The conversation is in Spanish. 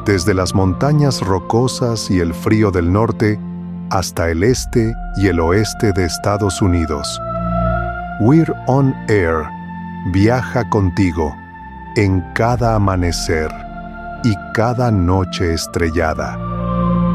desde las montañas rocosas y el frío del norte hasta el este y el oeste de Estados Unidos. We're on Air viaja contigo en cada amanecer y cada noche estrellada.